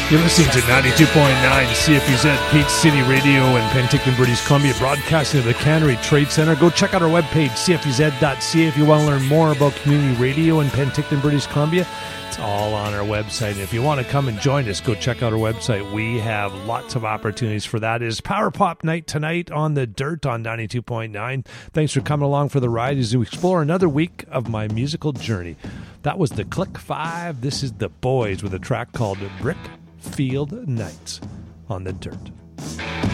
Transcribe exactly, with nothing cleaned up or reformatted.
You're listening to ninety-two point nine C F U Z, Peach City Radio in Penticton, British Columbia, broadcasting to the Cannery Trade Center. Go check out our webpage, c f u z dot c a, if you want to learn more about community radio in Penticton, British Columbia. It's all on our website. And if you want to come and join us, go check out our website. We have lots of opportunities for that. It is Power Pop Night tonight on the Dirt on ninety-two point nine. Thanks for coming along for the ride as we explore another week of my musical journey. That was the Click Five. This is the Boys with a track called Brickfield Nights on the Dirt.